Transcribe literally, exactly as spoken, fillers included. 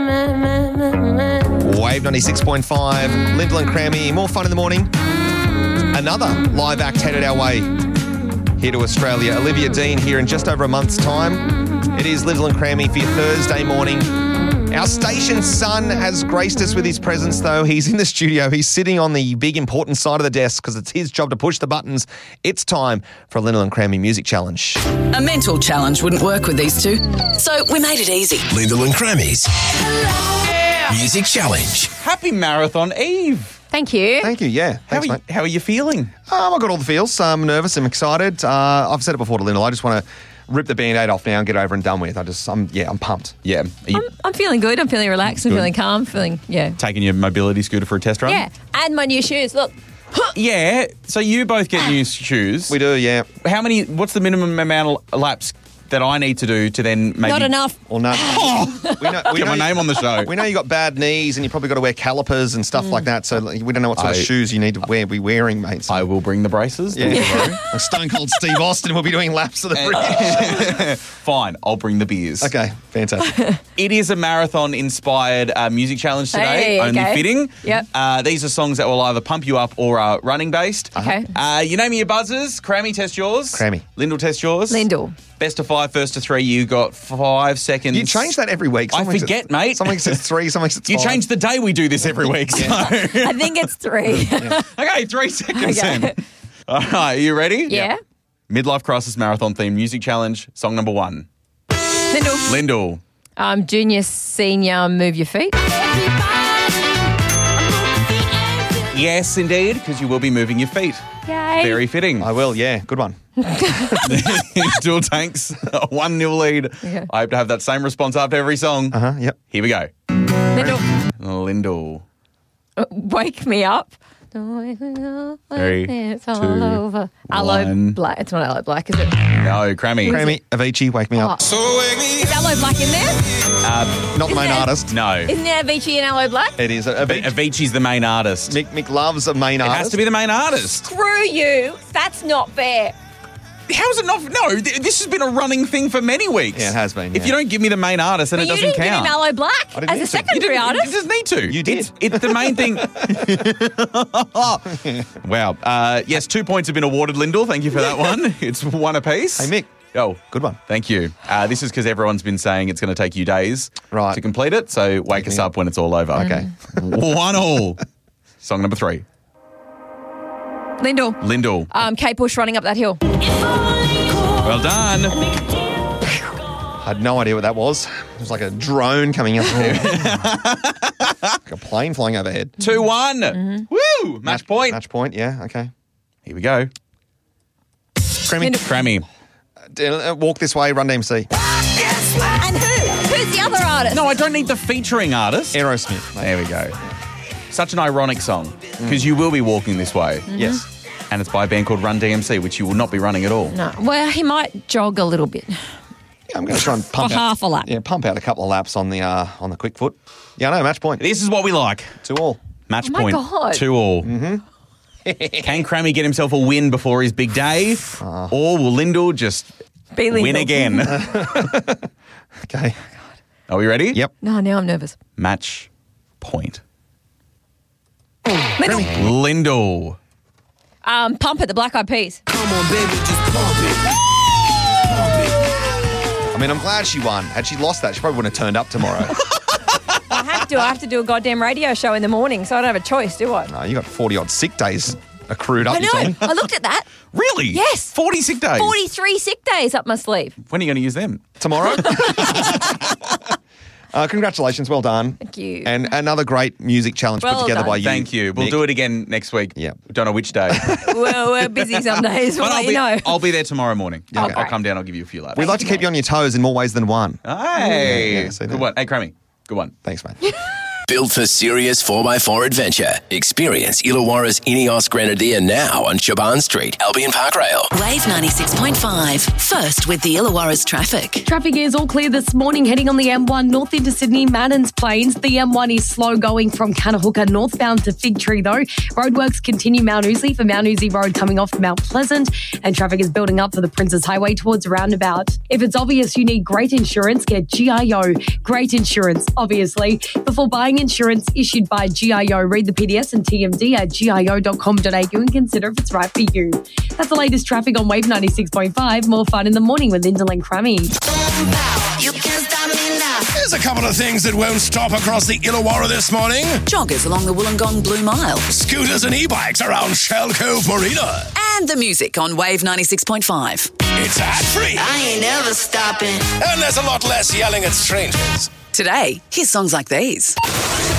Wave ninety-six point five, Lyndall and Crammy, more fun in the morning. Another live act headed our way here to Australia. Olivia Dean here in just over a month's time. It is Lyndall and Crammy for your Thursday morning. Our station son has graced us with his presence, though. He's in the studio. He's sitting on the big, important side of the desk because it's his job to push the buttons. It's time for a Lyndall and Crammy Music Challenge. A mental challenge wouldn't work with these two, so we made it easy. Lyndall and Crammy's Music Challenge. Happy Marathon Eve. Thank you. Thank you, yeah. How Thanks, are you, mate. how are you feeling? Um, I've got all the feels. I'm nervous. I'm excited. Uh, I've said it before to Lyndall. I just want to rip the Band-Aid off now and get over and done with. I just, I'm, yeah, I'm pumped. Yeah. Are you I'm, I'm feeling good. I'm feeling relaxed. I'm Good. feeling calm. Feeling, yeah. taking your mobility scooter for a test run? Yeah. And my new shoes. Look. Yeah. So you both get new shoes. We do, yeah. How many, what's the minimum amount of laps that I need to do to then maybe... Not enough. Well, no. we know, we Get know my name on the show. We know you got bad knees and you probably got to wear calipers and stuff like that. So like, we don't know what sort I- of shoes you need to wear, be wearing, mate. So, I will bring the braces. don't yeah. worry. Like Stone Cold Steve Austin will be doing laps of the bridge. Fine, I'll bring the beers. Okay, fantastic. It is a marathon-inspired uh, music challenge today, Hey, only okay. fitting. Yep. Uh, these are songs that will either pump you up or are running-based. Okay. Uh, you name me your buzzers. Crammy, test yours. Crammy. Lyndall, test yours. Lyndall. Best of five, first to three. You got five seconds. You change that every week. I Some weeks forget, it's- mate. Some weeks it's three, some weeks it's You five. change the day we do this every week. So. I think it's three. Okay, three seconds Okay. then. All right, are you ready? Yeah. Midlife Crisis Marathon theme music challenge, song number one. Lyndall. Lyndall. Um, junior, senior, move your feet. Yes, indeed, because you will be moving your feet. Yay. Very fitting. I will, yeah. Good one. Dual Tanks, a one nil lead. Okay. I hope to have that same response after every song. Uh-huh, yep. Here we go. Lyndall. Lyndall. Uh, wake me up. Three, It's all two, over. Aloe one. Black. It's not Aloe Black, is it? No, Crammy. Crammy, Avicii, Wake Me Up. Oh. Is Aloe Black in there? Not the main there- artist. No. Isn't there Avicii and Aloe Black? It is. But Avicii. Avicii's the main artist. Mick, Mick loves a main It artist. has to be the main artist. Screw you. That's not fair. How is it not? No, th- this has been a running thing for many weeks. Yeah, it has been, If yeah. you don't give me the main artist, then But it you doesn't didn't count. give him Aloe Black I didn't as a need to. secondary You didn't- artist. You just need to. You did. It's, it's the main thing. Wow. Uh, yes, two points have been awarded, Lyndall. Thank you for that one. It's one apiece. Hey, Mick. Oh, Good one. thank you. Uh, this is because everyone's been saying it's going to take you days Right. to complete it. So wake us me up when it's all over. Okay. One all. Song number three. Lyndall. Lyndall. Um, Kate Bush running up that hill. Well done. I had no idea what that was. It was like a drone coming up there. Like a plane flying overhead. two one. Woo! Match point. Match point, yeah, okay. Here we go. Crammy, Lyndall. Crammy. uh, Walk This Way, Run D M C. And who? Who's the other artist? No, I don't need the featuring artist. Aerosmith. mate. There we go. Such an ironic song because you will be walking this way. Yes. And it's by a band called Run D M C, which you will not be running at all. No. Well, he might jog a little bit. Yeah, I'm going to try and For pump out. half a lap. Yeah, pump out a couple of laps on the uh, on the quick foot. Yeah, no, match point. This is what we like. Two all. Match Oh my point. God. Two all. Mm-hmm. Can Crammy get himself a win before his big day? Uh. Or will Lyndall just Be win Lyndall. again? Okay. Are we ready? Yep. No, now I'm nervous. Match point. Lyndall. Lyndall. Um, Pump It, the Black Eyed Peas. I mean, I'm glad she won. Had she lost that, she probably wouldn't have turned up tomorrow. I have to. I have to do a goddamn radio show in the morning, so I don't have a choice, do I? No, you got forty odd sick days accrued up. I you told know. me. I looked at that. Really? Yes. forty sick days. forty-three sick days up my sleeve. When are you going to use them? Tomorrow. uh, congratulations, well done. Thank you. And another great music challenge Well put together done. by you. Thank you. We'll Nick. do it again next week. Yep. Don't know which day. Well, we're busy some days. We'll But let I'll you be, know. I'll be there tomorrow morning. Oh, I'll, great. I'll come down. I'll give you a few laps. We'd like to keep you on your toes in more ways than one. Hey. Yeah, see Good that? one. Hey, Crammy. Good one. Thanks, mate. built for serious four by four adventure. Experience Illawarra's Ineos Grenadier now on Shaban Street, Albion Park Rail. Wave ninety-six point five. First with the Illawarra's traffic. Traffic is all clear this morning heading on the M one north into Sydney, Mannins Plains. The M one is slow going from Cannahooka northbound to Fig Tree though. Roadworks continue Mount Ousley for Mount Ousley Road coming off Mount Pleasant, and traffic is building up for the Princes Highway towards Roundabout. If it's obvious you need great insurance, get G I O. Great insurance, obviously. Before buying insurance issued by G I O, read the P D S and T M D at G I O dot com dot A U and consider if it's right for you. That's the latest traffic on Wave ninety-six point five. More fun in the morning with Lyndall and Crammy. There's a couple of things that won't stop across the Illawarra this morning. Joggers along the Wollongong Blue Mile. Scooters and e-bikes around Shell Cove Marina. And the music on Wave ninety-six point five. It's ad-free. I ain't never stopping. And there's a lot less yelling at strangers. Today, here's songs like these.